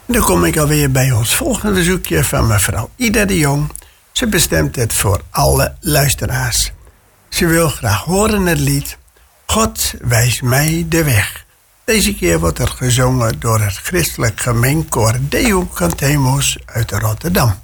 Dan kom ik alweer bij ons volgende verzoekje van mevrouw Ida de Jong. Ze bestemt het voor alle luisteraars. Ze wil graag horen het lied God wijst mij de weg. Deze keer wordt er gezongen door het christelijk gemeenkoor Deum Cantemus uit Rotterdam.